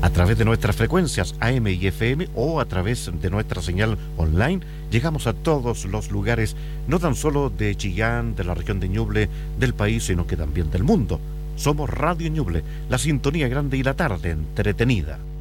A través de nuestras frecuencias AM y FM o a través de nuestra señal online, llegamos a todos los lugares, no tan solo de Chillán, de la región de Ñuble, del país, sino que también del mundo. Somos Radio Ñuble, la sintonía grande y la tarde entretenida.